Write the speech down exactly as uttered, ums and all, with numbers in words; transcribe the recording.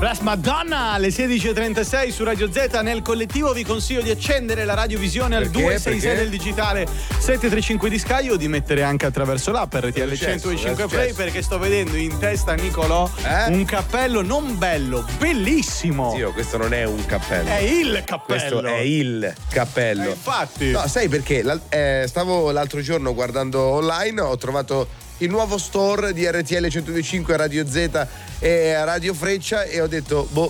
Plus Madonna alle sedici e trentasei su Radio Z. Nel collettivo vi consiglio di accendere la radiovisione al Perché? due sei sei Perché? del digitale sette tre cinque di Sky o di mettere anche attraverso l'app R T L successo? centodue e cinque È Play, successo? perché sto vedendo in testa a Nicolò Eh? un cappello non bello, bellissimo. Zio, questo non è un cappello. È il cappello. Questo è il cappello. Eh, infatti. No, sai perché? La- eh, stavo l'altro giorno guardando online, ho trovato il nuovo store di R T L centodue e cinque, Radio Z e Radio Freccia e ho detto, boh,